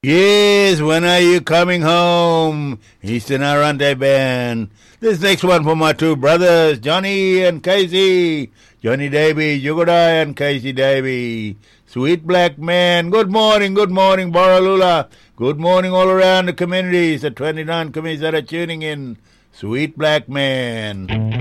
Yes, when are you coming home? Eastern Arante Band. This next one for my two brothers, Johnny and Casey. Johnny Davy, Jugodai and Casey Davy. Sweet Black Man. Good morning, Borroloola. Good morning all around the communities, the 29 communities that are tuning in. Sweet Black Man.